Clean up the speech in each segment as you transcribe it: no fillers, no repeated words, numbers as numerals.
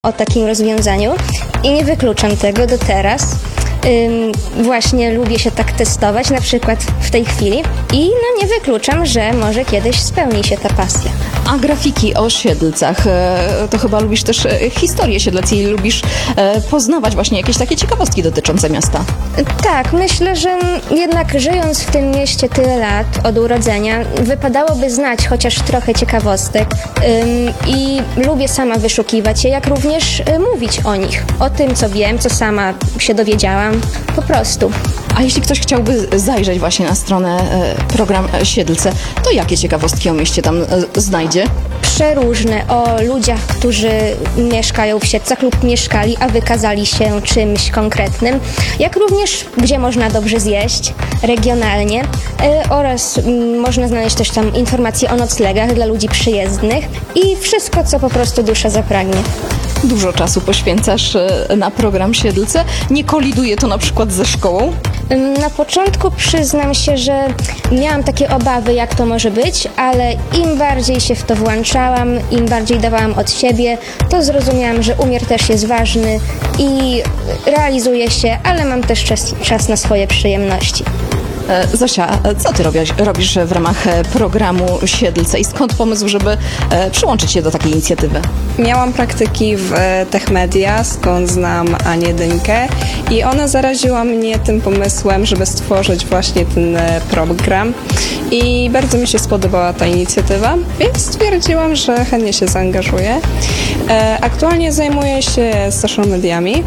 o takim rozwiązaniu i nie wykluczam tego do teraz. Właśnie lubię się tak testować, na przykład w tej chwili i nie wykluczam, że może kiedyś spełni się ta pasja. A grafiki o Siedlcach, to chyba lubisz też historię Siedlec i lubisz poznawać właśnie jakieś takie ciekawostki dotyczące miasta. Tak, myślę, że jednak żyjąc w tym mieście tyle lat od urodzenia, wypadałoby znać chociaż trochę ciekawostek i lubię sama wyszukiwać je, jak również mówić o nich, o tym, co wiem, co sama się dowiedziałam, po prostu. A jeśli ktoś chciałby zajrzeć właśnie na stronę program Siedlce, to jakie ciekawostki o mieście tam znajdzie? Przeróżne, o ludziach, którzy mieszkają w Siedlcach lub mieszkali, a wykazali się czymś konkretnym, jak również gdzie można dobrze zjeść regionalnie oraz można znaleźć też tam informacje o noclegach dla ludzi przyjezdnych i wszystko, co po prostu dusza zapragnie. Dużo czasu poświęcasz na program Siedlce. Nie koliduje to na przykład ze szkołą? Na początku przyznam się, że miałam takie obawy, jak to może być, ale im bardziej się w to włączałam, im bardziej dawałam od siebie, to zrozumiałam, że umiar też jest ważny i realizuję się, ale mam też czas na swoje przyjemności. Zosia, co ty robisz w ramach programu Siedlce i skąd pomysł, żeby przyłączyć się do takiej inicjatywy? Miałam praktyki w Techmedia, skąd znam Anię Dynkę i ona zaraziła mnie tym pomysłem, żeby stworzyć właśnie ten program i bardzo mi się spodobała ta inicjatywa, więc stwierdziłam, że chętnie się zaangażuję. Aktualnie zajmuję się social mediami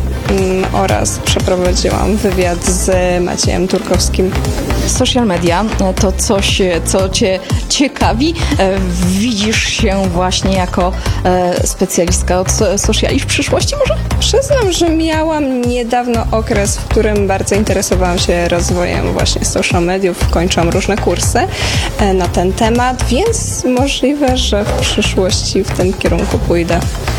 oraz przeprowadziłam wywiad z Maciejem Turkowskim. Social media to coś, co cię ciekawi. Widzisz się właśnie jako specjalistka od sociali w przyszłości może? Przyznam, że miałam niedawno okres, w którym bardzo interesowałam się rozwojem właśnie social mediów. Kończyłam różne kursy na ten temat, więc możliwe, że w przyszłości w tym kierunku pójdę.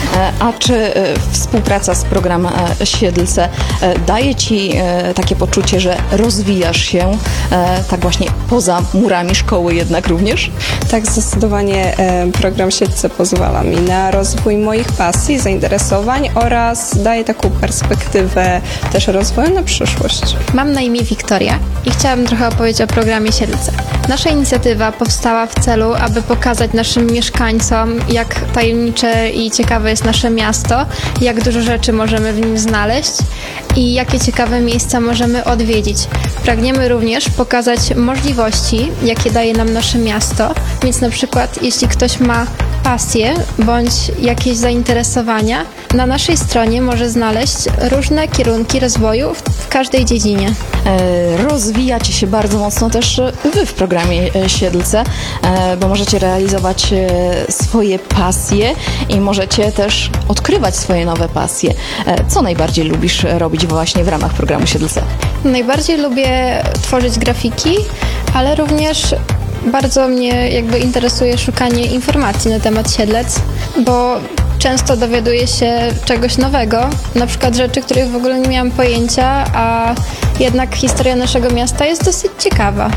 A czy współpraca z programem Siedlce daje ci takie poczucie, że rozwijasz się tak właśnie poza murami szkoły jednak również? Tak, zdecydowanie program Siedlce pozwala mi na rozwój moich pasji, zainteresowań oraz daje taką perspektywę też rozwoju na przyszłość. Mam na imię Wiktoria i chciałabym trochę opowiedzieć o programie Siedlce. Nasza inicjatywa powstała w celu, aby pokazać naszym mieszkańcom, jak tajemnicze i ciekawe jest nasze miasto, jak dużo rzeczy możemy w nim znaleźć i jakie ciekawe miejsca możemy odwiedzić. Pragniemy również pokazać możliwości, jakie daje nam nasze miasto, więc na przykład jeśli ktoś ma pasję bądź jakieś zainteresowania, na naszej stronie może znaleźć różne kierunki rozwoju w każdej dziedzinie. Rozwijacie się bardzo mocno też wy w programie Siedlce, bo możecie realizować swoje pasje i możecie też odkrywać swoje nowe pasje. Co najbardziej lubisz robić właśnie w ramach programu Siedlce? Najbardziej lubię tworzyć grafiki, ale również bardzo mnie interesuje szukanie informacji na temat Siedlec, bo często dowiaduję się czegoś nowego, na przykład rzeczy, których w ogóle nie miałam pojęcia, a jednak historia naszego miasta jest dosyć ciekawa.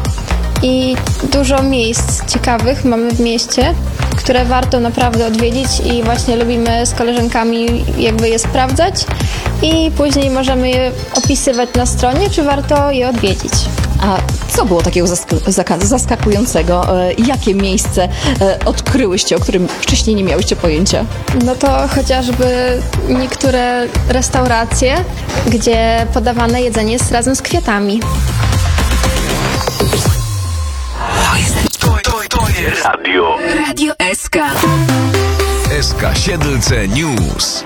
I dużo miejsc ciekawych mamy w mieście, które warto naprawdę odwiedzić i właśnie lubimy z koleżankami je sprawdzać i później możemy je opisywać na stronie, czy warto je odwiedzić. A co było takiego zaskakującego? Jakie miejsce odkryłyście, o którym wcześniej nie miałyście pojęcia? No to chociażby niektóre restauracje, gdzie podawane jedzenie jest razem z kwiatami. To jest Radio SK. SK Siedlce News.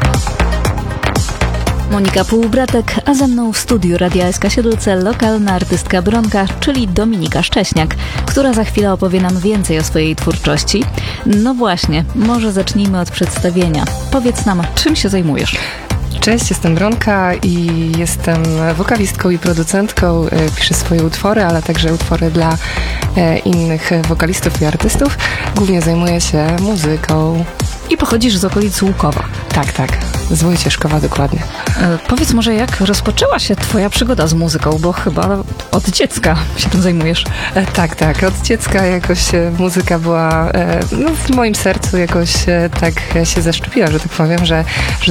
Monika Półbratek, a ze mną w studiu Radia SK Siedlce lokalna artystka Bronka, czyli Dominika Szcześniak, która za chwilę opowie nam więcej o swojej twórczości. No właśnie, może zacznijmy od przedstawienia. Powiedz nam, czym się zajmujesz? Cześć, jestem Bronka i jestem wokalistką i producentką. Piszę swoje utwory, ale także utwory dla innych wokalistów i artystów. Głównie zajmuję się muzyką. I pochodzisz z okolic Łukowa. Tak, z Wojcieszkowa dokładnie. Powiedz może, jak rozpoczęła się twoja przygoda z muzyką, bo chyba od dziecka się tym zajmujesz. Tak, od dziecka jakoś muzyka była w moim sercu jakoś tak się zaszczepiła, że tak powiem, że